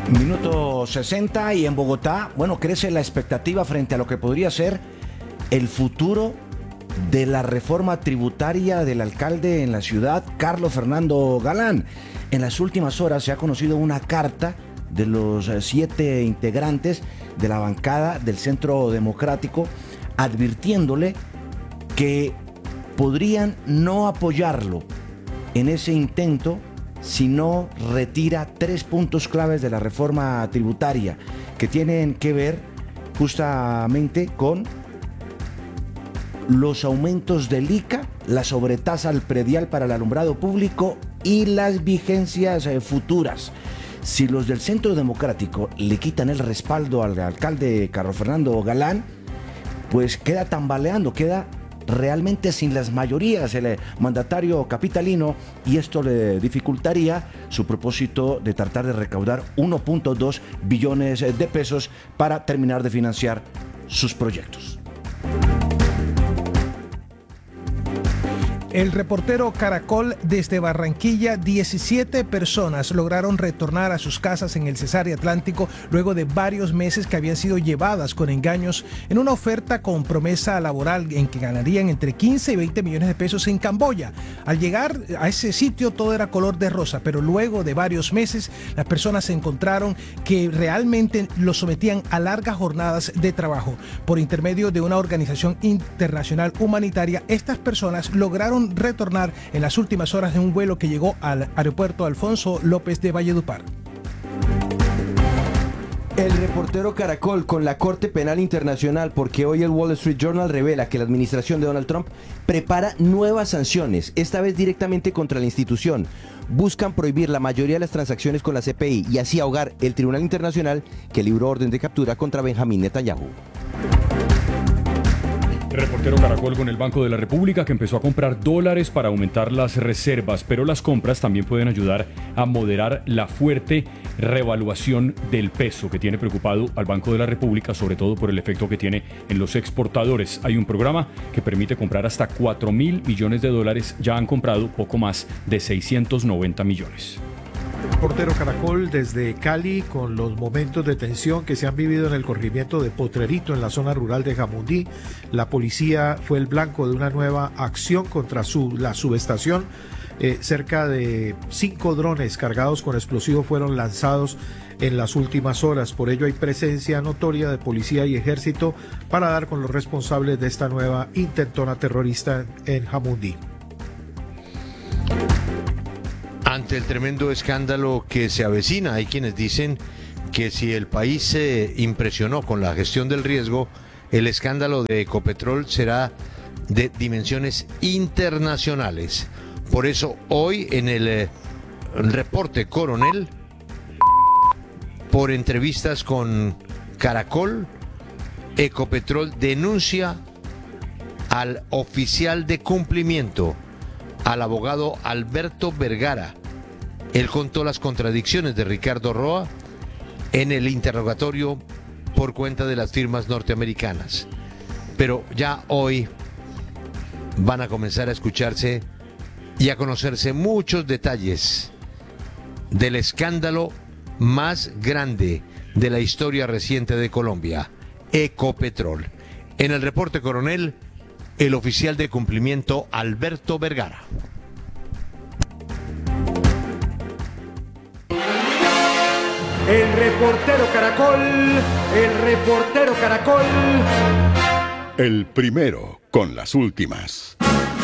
Minuto 60 y en Bogotá, bueno, crece la expectativa frente a lo que podría ser el futuro de la reforma tributaria del alcalde en la ciudad, Carlos Fernando Galán. En las últimas horas se ha conocido una carta de los 7 integrantes de la bancada del Centro Democrático advirtiéndole que podrían no apoyarlo en ese intento si no retira 3 puntos claves de la reforma tributaria que tienen que ver justamente con los aumentos del ICA, la sobretasa al predial para el alumbrado público y las vigencias futuras. Si los del Centro Democrático le quitan el respaldo al alcalde Carlos Fernando Galán, pues queda tambaleando, queda realmente sin las mayorías el mandatario capitalino, y esto le dificultaría su propósito de tratar de recaudar 1.2 billones de pesos para terminar de financiar sus proyectos. El reportero Caracol desde Barranquilla, 17 personas lograron retornar a sus casas en el Cesar Atlántico luego de varios meses que habían sido llevadas con engaños en una oferta con promesa laboral en que ganarían entre 15 y 20 millones de pesos en Camboya. Al llegar a ese sitio todo era color de rosa, pero luego de varios meses las personas se encontraron que realmente los sometían a largas jornadas de trabajo. Por intermedio de una organización internacional humanitaria, estas personas lograron retornar en las últimas horas de un vuelo que llegó al aeropuerto Alfonso López de Valledupar. El reportero Caracol con la Corte Penal Internacional, porque hoy el Wall Street Journal revela que la administración de Donald Trump prepara nuevas sanciones, esta vez directamente contra la institución. Buscan prohibir la mayoría de las transacciones con la CPI y así ahogar el Tribunal Internacional que libró orden de captura contra Benjamín Netanyahu. Reportero Caracol con el Banco de la República, que empezó a comprar dólares para aumentar las reservas, pero las compras también pueden ayudar a moderar la fuerte revaluación del peso que tiene preocupado al Banco de la República, sobre todo por el efecto que tiene en los exportadores. Hay un programa que permite comprar hasta 4.000 millones de dólares, ya han comprado poco más de 690 millones. Reportero Caracol desde Cali con los momentos de tensión que se han vivido en el corregimiento de Potrerito en la zona rural de Jamundí. La policía fue el blanco de una nueva acción contra la subestación. Cerca de 5 drones cargados con explosivos fueron lanzados en las últimas horas. Por ello hay presencia notoria de policía y ejército para dar con los responsables de esta nueva intentona terrorista en Jamundí. Ante el tremendo escándalo que se avecina, hay quienes dicen que si el país se impresionó con la gestión del riesgo, el escándalo de Ecopetrol será de dimensiones internacionales. Por eso hoy en el reporte Coronel, por entrevistas con Caracol, Ecopetrol denuncia al oficial de cumplimiento, al abogado Alberto Vergara. Él contó las contradicciones de Ricardo Roa en el interrogatorio por cuenta de las firmas norteamericanas. Pero ya hoy van a comenzar a escucharse y a conocerse muchos detalles del escándalo más grande de la historia reciente de Colombia, Ecopetrol. En el reporte Coronel, el oficial de cumplimiento Alberto Vergara. El reportero Caracol, el reportero Caracol. El primero con las últimas.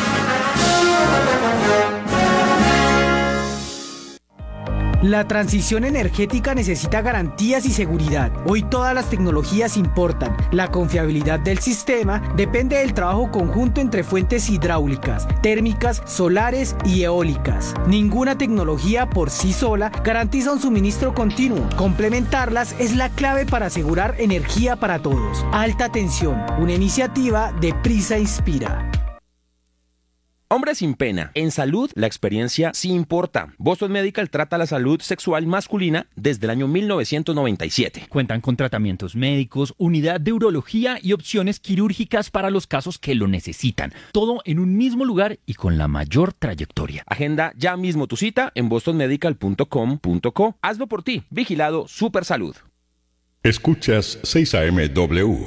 La transición energética necesita garantías y seguridad. Hoy todas las tecnologías importan. La confiabilidad del sistema depende del trabajo conjunto entre fuentes hidráulicas, térmicas, solares y eólicas. Ninguna tecnología por sí sola garantiza un suministro continuo. Complementarlas es la clave para asegurar energía para todos. Alta tensión, una iniciativa de Prisa Inspira. Hombre sin pena. En salud, la experiencia sí importa. Boston Medical trata la salud sexual masculina desde el año 1997. Cuentan con tratamientos médicos, unidad de urología y opciones quirúrgicas para los casos que lo necesitan. Todo en un mismo lugar y con la mayor trayectoria. Agenda ya mismo tu cita en bostonmedical.com.co. Hazlo por ti. Vigilado Supersalud. Escuchas 6 AM.W.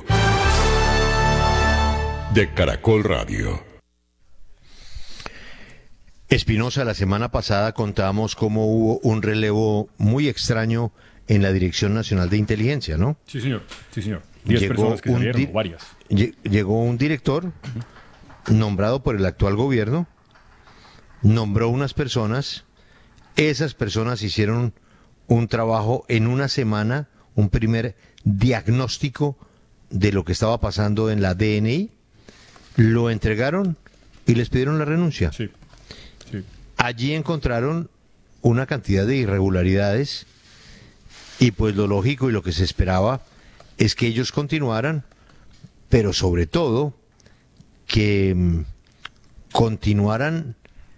de Caracol Radio. Espinosa, la semana pasada contábamos cómo hubo un relevo muy extraño en la Dirección Nacional de Inteligencia, ¿no? Sí, señor. 10 personas que salieron, o varias. Llegó un director nombrado por el actual gobierno, nombró unas personas, esas personas hicieron un trabajo en una semana, un primer diagnóstico de lo que estaba pasando en la DNI, lo entregaron y les pidieron la renuncia. Sí. Allí encontraron una cantidad de irregularidades y pues lo lógico y lo que se esperaba es que ellos continuaran, pero sobre todo que continuaran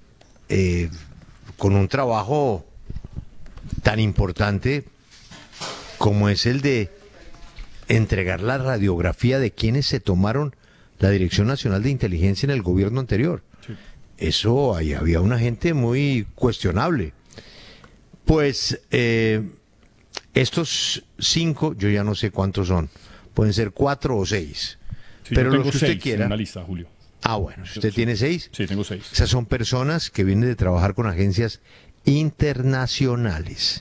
con un trabajo tan importante como es el de entregar la radiografía de quienes se tomaron la Dirección Nacional de Inteligencia en el gobierno anterior. Sí. Eso, ahí había una gente muy cuestionable. Pues estos 5, yo ya no sé cuántos son, pueden ser 4 o 6. Sí, pero yo los que usted 6 quiera. en una lista, Julio. Ah, bueno, si usted tiene 6. Sí, tengo 6. Esas son personas que vienen de trabajar con agencias internacionales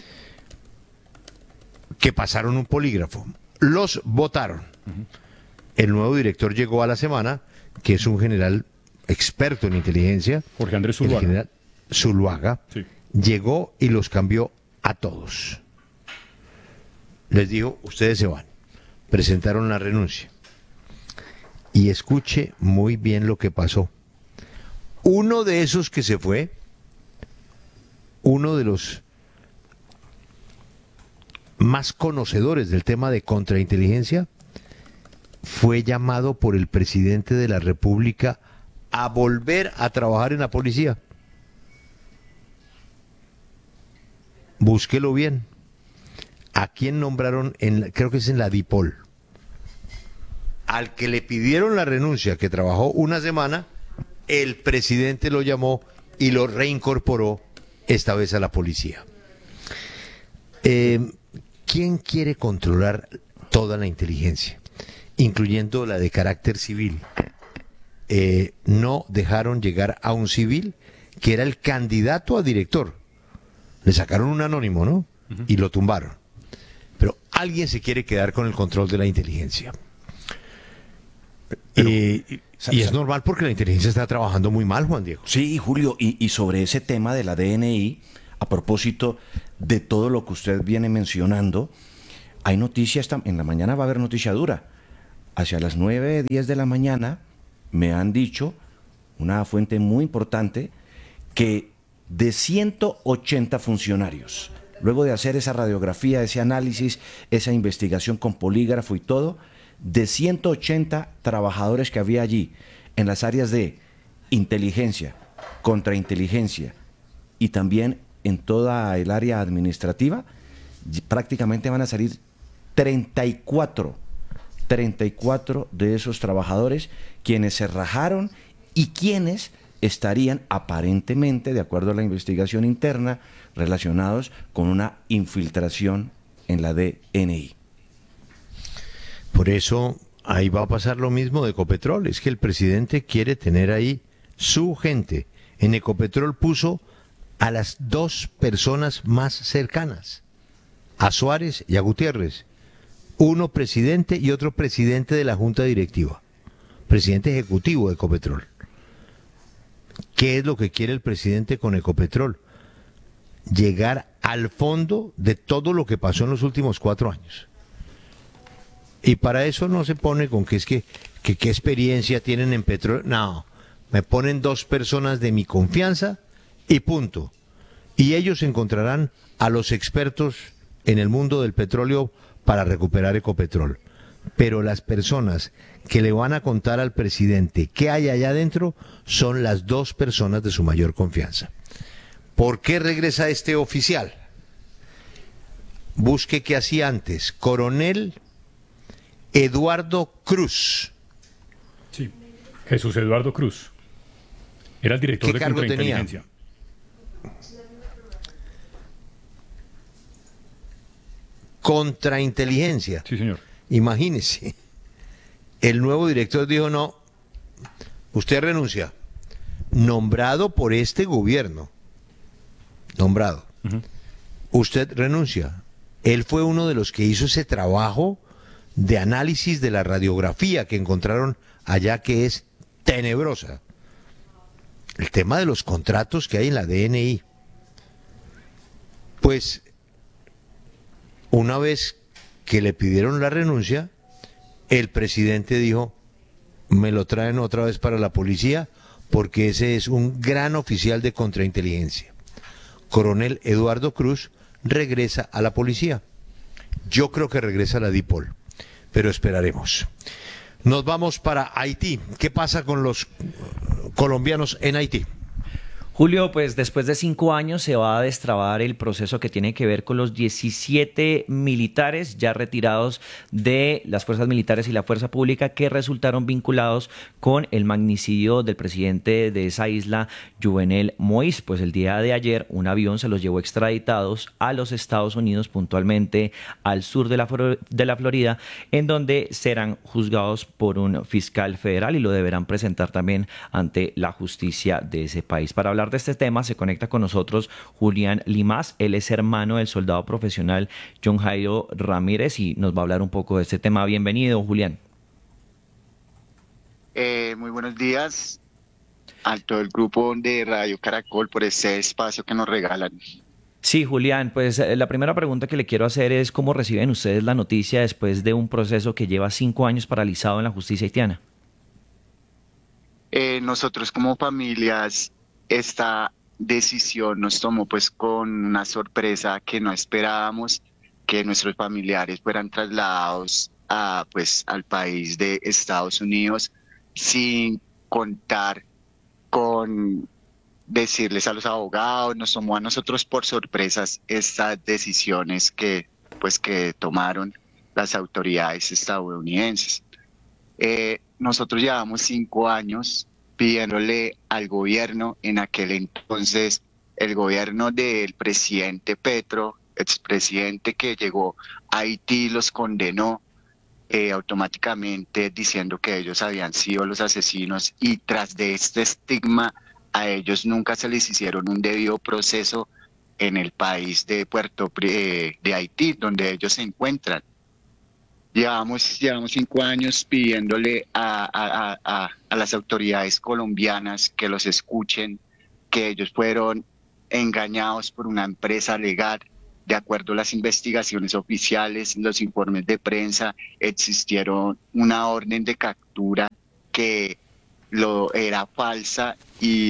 que pasaron un polígrafo. Los votaron. El nuevo director llegó a la semana, que es un general experto en inteligencia. Jorge Andrés Zuluaga. El general Zuluaga. Sí. Llegó y los cambió a todos. Les dijo, ustedes se van. Presentaron la renuncia. Y escuche muy bien lo que pasó. Uno de esos que se fue, uno de los más conocedores del tema de contrainteligencia, fue llamado por el presidente de la República a volver a trabajar en la policía. Búsquelo bien. ¿A quién nombraron? Creo que es en la DIPOL. Al que le pidieron la renuncia, que trabajó una semana, el presidente lo llamó y lo reincorporó esta vez a la policía. ¿Quién quiere controlar toda la inteligencia, incluyendo la de carácter civil? No dejaron llegar a un civil que era el candidato a director. Le sacaron un anónimo, ¿no? Y lo tumbaron. Pero alguien se quiere quedar con el control de la inteligencia. Y es normal porque la inteligencia está trabajando muy mal, Juan Diego. Sí, Julio, y sobre ese tema de la DNI, a propósito de todo lo que usted viene mencionando, hay noticias, en la mañana va a haber noticia dura. Hacia las 9, 10 de la mañana me han dicho, una fuente muy importante, que de 180 funcionarios, luego de hacer esa radiografía, ese análisis, esa investigación con polígrafo y todo, de 180 trabajadores que había allí en las áreas de inteligencia, contrainteligencia y también en toda el área administrativa, prácticamente van a salir 34 de esos trabajadores quienes se rajaron y quienes estarían aparentemente, de acuerdo a la investigación interna, relacionados con una infiltración en la DNI. Por eso ahí va a pasar lo mismo de Ecopetrol. Es que el presidente quiere tener ahí su gente. En Ecopetrol puso a las 2 personas más cercanas, a Suárez y a Gutiérrez. Uno presidente y otro presidente de la Junta Directiva. Presidente ejecutivo de Ecopetrol. ¿Qué es lo que quiere el presidente con Ecopetrol? Llegar al fondo de todo lo que pasó en los últimos 4 años. Y para eso no se pone con que qué experiencia tienen en petróleo. No, me ponen 2 personas de mi confianza y punto. Y ellos encontrarán a los expertos en el mundo del petróleo para recuperar Ecopetrol. pero las personas que le van a contar al presidente qué hay allá adentro son las dos personas de su mayor confianza. ¿Por qué regresa este oficial? Busque qué hacía antes. Coronel Eduardo Cruz. Sí, Jesús Eduardo Cruz. Era el director de contrainteligencia. Contrainteligencia. Sí, señor. Imagínese. El nuevo director dijo, no, usted renuncia. Nombrado por este gobierno. Nombrado. Usted renuncia. Él fue uno de los que hizo ese trabajo de análisis de la radiografía que encontraron allá, que es tenebrosa. El tema de los contratos que hay en la DNI. Pues, una vez que le pidieron la renuncia, el presidente dijo, me lo traen otra vez para la policía, porque ese es un gran oficial de contrainteligencia. Coronel Eduardo Cruz regresa a la policía. Yo creo que regresa a la DIPOL, pero esperaremos. Nos vamos para Haití. ¿Qué pasa con los colombianos en Haití? Julio, pues después de 5 años se va a destrabar el proceso que tiene que ver con los 17 militares ya retirados de las fuerzas militares y la fuerza pública que resultaron vinculados con el magnicidio del presidente de esa isla, Jovenel Moïse. Pues el día de ayer un avión se los llevó extraditados a los Estados Unidos, puntualmente al sur de la Florida, en donde serán juzgados por un fiscal federal y lo deberán presentar también ante la justicia de ese país. Para hablar de este tema se conecta con nosotros Julián Limas. Él es hermano del soldado profesional John Jairo Ramírez y nos va a hablar un poco de este tema. Bienvenido, Julián. Muy buenos días a todo el grupo de Radio Caracol por este espacio que nos regalan. Sí, Julián, pues la primera pregunta que le quiero hacer es ¿cómo reciben ustedes la noticia después de un proceso que lleva 5 años paralizado en la justicia haitiana? Nosotros como familias, esta decisión nos tomó pues con una sorpresa que no esperábamos, que nuestros familiares fueran trasladados al país de Estados Unidos sin contar con decirles a los abogados. Nos tomó a nosotros por sorpresas estas decisiones que tomaron las autoridades estadounidenses. Nosotros llevamos 5 años pidiéndole al gobierno, en aquel entonces el gobierno del presidente Petro, expresidente que llegó a Haití, los condenó automáticamente diciendo que ellos habían sido los asesinos, y tras de este estigma a ellos nunca se les hicieron un debido proceso en el país de de Haití, donde ellos se encuentran. Llevamos 5 años pidiéndole a las autoridades colombianas que los escuchen, que ellos fueron engañados por una empresa legal. De acuerdo a las investigaciones oficiales, los informes de prensa, existieron una orden de captura que era falsa y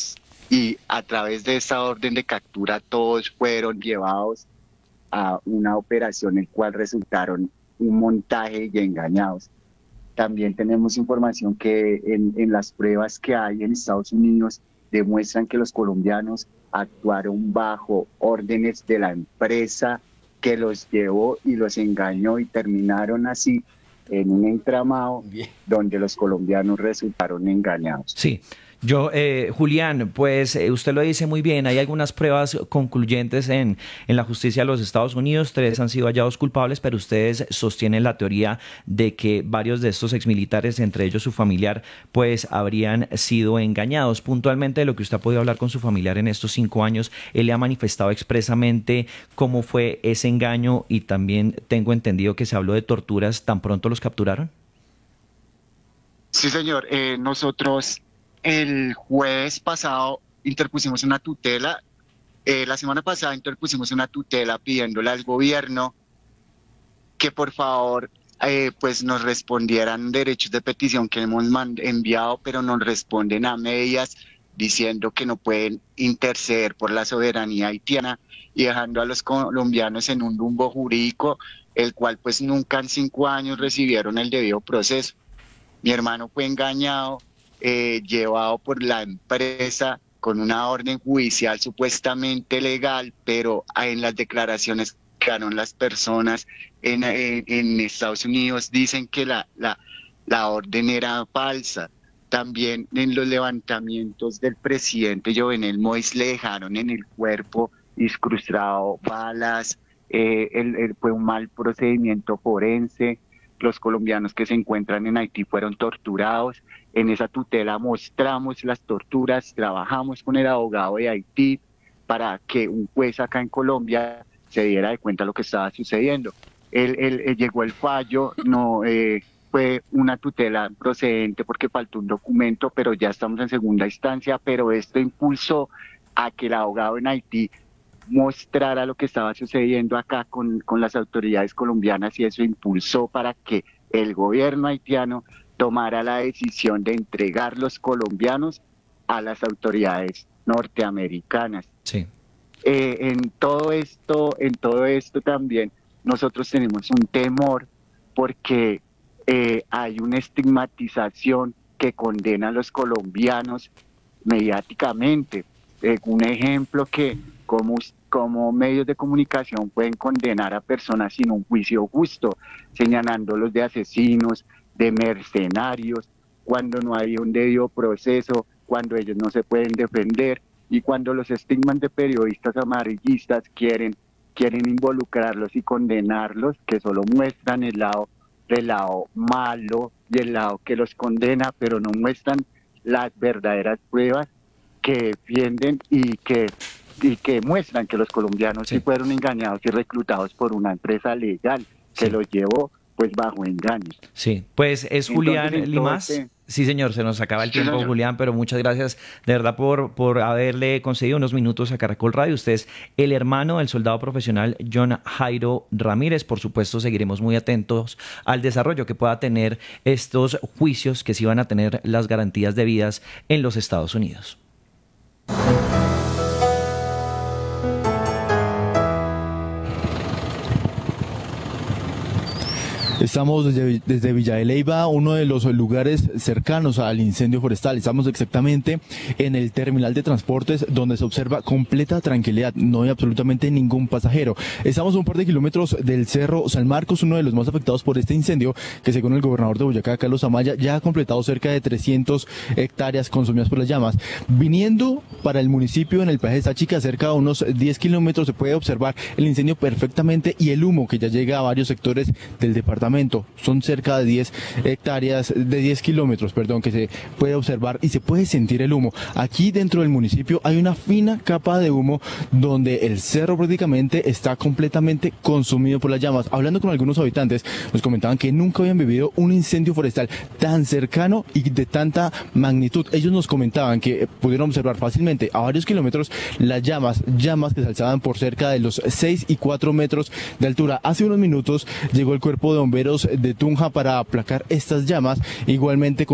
a través de esta orden de captura todos fueron llevados a una operación en la cual resultaron un montaje y engañados. También tenemos información que en las pruebas que hay en Estados Unidos demuestran que los colombianos actuaron bajo órdenes de la empresa que los llevó y los engañó, y terminaron así en un entramado donde los colombianos resultaron engañados. Sí. Julián, pues usted lo dice muy bien, hay algunas pruebas concluyentes en la justicia de los Estados Unidos, 3 han sido hallados culpables, pero ustedes sostienen la teoría de que varios de estos exmilitares, entre ellos su familiar, pues habrían sido engañados. Puntualmente, de lo que usted ha podido hablar con su familiar en estos 5 años, él le ha manifestado expresamente cómo fue ese engaño, y también tengo entendido que se habló de torturas tan pronto los capturaron. Sí, señor. Nosotros el jueves pasado interpusimos una tutela. La semana pasada interpusimos una tutela pidiéndole al gobierno que por favor pues nos respondieran derechos de petición que hemos enviado, pero nos responden a medias. diciendo que no pueden interceder por la soberanía haitiana y dejando a los colombianos en un limbo jurídico, el cual pues nunca en 5 años recibieron el debido proceso. Mi hermano fue engañado, llevado por la empresa con una orden judicial supuestamente legal, pero en las declaraciones que dieron las personas en Estados Unidos dicen que la orden era falsa. También en los levantamientos del presidente Jovenel Moïse le dejaron en el cuerpo incrustado balas, fue un mal procedimiento forense. Los colombianos que se encuentran en Haití fueron torturados. En esa tutela mostramos las torturas, trabajamos con el abogado de Haití para que un juez acá en Colombia se diera de cuenta de lo que estaba sucediendo. Llegó el fallo, no fue una tutela procedente porque faltó un documento, pero ya estamos en segunda instancia, pero esto impulsó a que el abogado en Haití mostrara lo que estaba sucediendo acá con las autoridades colombianas, y eso impulsó para que el gobierno haitiano tomara la decisión de entregar los colombianos a las autoridades norteamericanas. Sí. En todo esto también nosotros tenemos un temor porque hay una estigmatización que condena a los colombianos mediáticamente. Un ejemplo que como medios de comunicación pueden condenar a personas sin un juicio justo, señalándolos de asesinos, de mercenarios, cuando no hay un debido proceso, cuando ellos no se pueden defender, y cuando los estigman de periodistas amarillistas quieren involucrarlos y condenarlos, que solo muestran el lado malo y el lado que los condena, pero no muestran las verdaderas pruebas que defienden y que muestran que los colombianos sí fueron engañados y reclutados por una empresa legal que los llevó pues bajo engaños. Sí, pues es Julián Limas. Sí, señor, se nos acaba el tiempo, Julián, pero muchas gracias de verdad por haberle concedido unos minutos a Caracol Radio. Usted es el hermano del soldado profesional John Jairo Ramírez. Por supuesto, seguiremos muy atentos al desarrollo que pueda tener estos juicios que sí van a tener las garantías debidas en los Estados Unidos. Estamos desde Villa de Leyva, uno de los lugares cercanos al incendio forestal. Estamos exactamente en el terminal de transportes donde se observa completa tranquilidad. No hay absolutamente ningún pasajero. Estamos a un par de kilómetros del Cerro San Marcos, uno de los más afectados por este incendio, que según el gobernador de Boyacá, Carlos Amaya, ya ha completado cerca de 300 hectáreas consumidas por las llamas. Viniendo para el municipio en el Peaje de Sáchica, cerca de unos 10 kilómetros, se puede observar el incendio perfectamente y el humo que ya llega a varios sectores del departamento. Son cerca de 10 kilómetros, que se puede observar y se puede sentir el humo. Aquí dentro del municipio hay una fina capa de humo donde el cerro prácticamente está completamente consumido por las llamas. Hablando con algunos habitantes, nos comentaban que nunca habían vivido un incendio forestal tan cercano y de tanta magnitud. Ellos nos comentaban que pudieron observar fácilmente a varios kilómetros las llamas que se alzaban por cerca de los 6 y 4 metros de altura. Hace unos minutos llegó el cuerpo de bomberos de Tunja para aplacar estas llamas, igualmente con